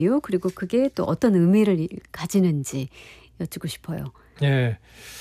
그리고 그게 또 어떤 의미를 가지는지 여쭙고 싶어요. 예.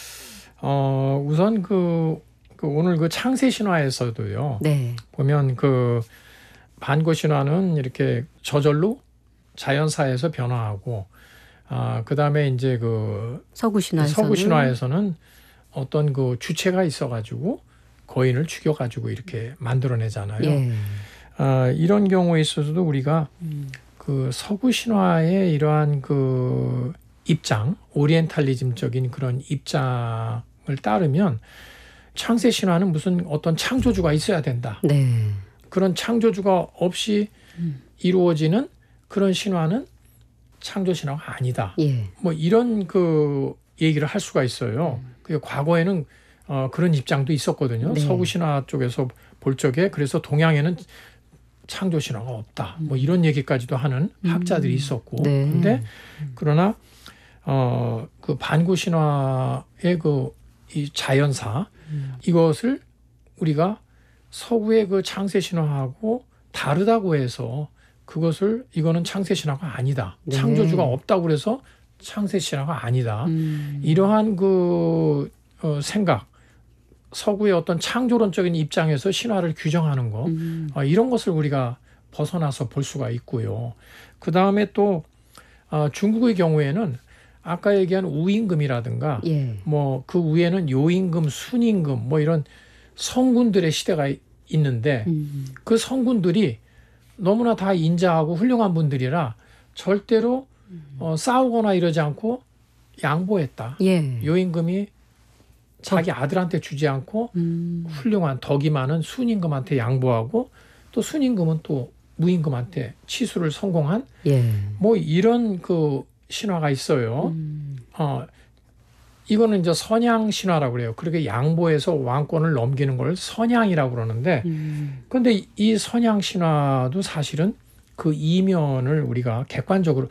우선 오늘 그 창세 신화에서도요. 네. 보면 그 반고 신화는 이렇게 저절로 자연사에서 변화하고, 그다음에 이제 그 서구 서구 신화에서는 신화에서는 어떤 그 주체가 있어가지고 거인을 죽여가지고 이렇게 만들어내잖아요. 예. 이런 경우에 있어서도 우리가 그 서구 신화의 이러한 그 입장, 오리엔탈리즘적인 그런 입장을 따르면 창세 신화는 무슨 어떤 창조주가 있어야 된다. 네. 그런 창조주가 없이 이루어지는 그런 신화는 창조 신화가 아니다. 예. 뭐 이런 그 얘기를 할 수가 있어요. 그 과거에는 그런 입장도 있었거든요. 네. 서구 신화 쪽에서 볼 적에 그래서 동양에는 창조 신화가 없다. 뭐 이런 얘기까지도 하는 학자들이 있었고. 네. 근데 그러나 그 반고 신화의 그 이 자연사 이것을 우리가 서구의 그 창세 신화하고 다르다고 해서 그것을 이거는 창세 신화가 아니다. 네. 창조주가 없다고 그래서 창세 신화가 아니다. 이러한 그 생각, 서구의 어떤 창조론적인 입장에서 신화를 규정하는 거, 이런 것을 우리가 벗어나서 볼 수가 있고요. 그 다음에 또 중국의 경우에는 아까 얘기한 우임금이라든가 예. 뭐 그 위에는 요임금, 순임금 뭐 이런 성군들의 시대가 있는데 그 성군들이 너무나 다 인자하고 훌륭한 분들이라 절대로 싸우거나 이러지 않고 양보했다. 예. 요임금이 자기 아들한테 주지 않고 훌륭한 덕이 많은 순임금한테 양보하고 또 순임금은 또 무임금한테 치수를 성공한 예. 뭐 이런 그 신화가 있어요. 이거는 이제 선양 신화라고 그래요. 그렇게 양보해서 왕권을 넘기는 걸 선양이라고 그러는데 근데 이 선양 신화도 사실은 그 이면을 우리가 객관적으로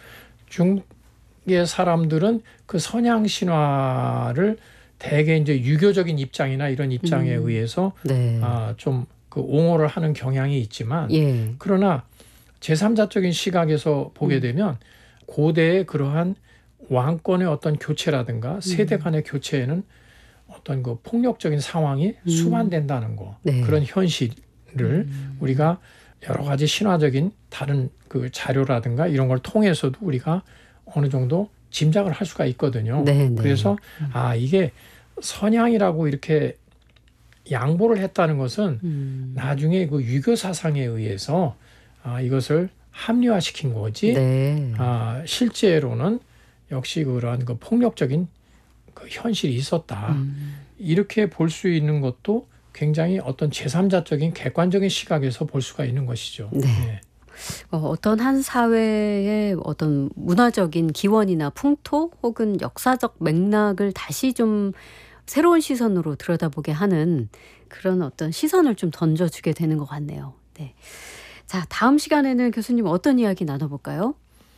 중국의 사람들은 그 선양 신화를 대개 이제 유교적인 입장이나 이런 입장에 의해서 네. 좀 그 옹호를 하는 경향이 있지만 예. 그러나 제3자적인 시각에서 보게 되면 고대의 그러한 왕권의 어떤 교체라든가 세대 간의 교체에는 어떤 그 폭력적인 상황이 수반된다는 거 네. 그런 현실을 우리가 여러 가지 신화적인 다른 그 자료라든가 이런 걸 통해서도 우리가 어느 정도 짐작을 할 수가 있거든요. 네, 네. 그래서 이게 선양이라고 이렇게 양보를 했다는 것은 나중에 그 유교 사상에 의해서 이것을 합리화시킨 거지. 네. 실제로는 역시 그러한 그 폭력적인 그 현실이 있었다. 이렇게 볼 수 있는 것도 굉장히 어떤 제3자적인 객관적인 시각에서 볼 수가 있는 것이죠. 네. 네. 어떤 한 사회의 어떤 문화적인 기원이나 풍토 혹은 역사적 맥락을 다시 좀 새로운 시선으로 들여다보게 하는 그런 어떤 시선을 좀 던져주게 되는 것 같네요. 네. 자, 다음 시간에는 교수님 어떤 이야기 나눠볼까요?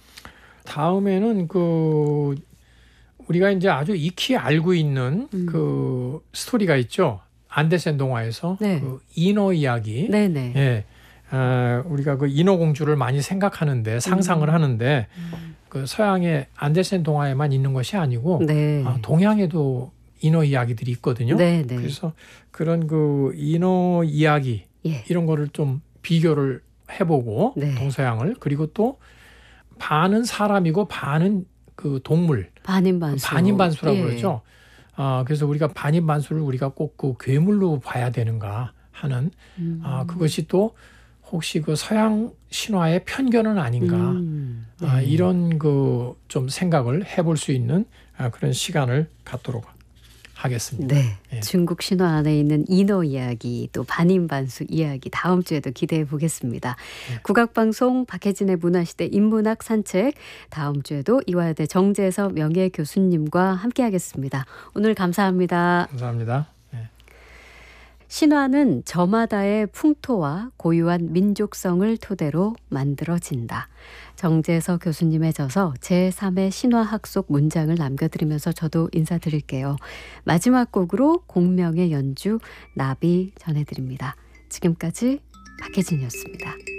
다음에는 그 우리가 이제 아주 익히 알고 있는 그 스토리가 있죠. 안데센 동화에서 네. 그 인어 이야기. 네네. 예. 우리가 그 인어 공주를 많이 생각하는데 상상을 하는데 그 서양의 안데센 동화에만 있는 것이 아니고 네. 동양에도 인어 이야기들이 있거든요. 네네. 그래서 그런 그 인어 이야기 예. 이런 거를 좀 비교를 해보고 네. 동서양을 그리고 또 반은 사람이고 반은 그 동물 반인반수. 반인반수라고 예. 그러죠. 그래서 우리가 반인반수를 우리가 꼭 그 괴물로 봐야 되는가 하는 그것이 또 혹시 그 서양 신화의 편견은 아닌가 네. 이런 그 좀 생각을 해볼 수 있는 그런 시간을 갖도록 하겠습니다. 네. 예. 중국 신화 안에 있는 인어 이야기 또 반인반수 이야기 다음 주에도 기대해 보겠습니다. 국악방송 박혜진의 문화시대 인문학 산책 다음 주에도 이화여대 정재섭 명예교수님과 함께하겠습니다. 오늘 감사합니다. 감사합니다. 예. 신화는 저마다의 풍토와 고유한 민족성을 토대로 만들어진다. 정재석 교수님의 저서 제3의 신화학 속 문장을 남겨드리면서 저도 인사드릴게요. 마지막 곡으로 공명의 연주 나비 전해드립니다. 지금까지 박혜진이었습니다.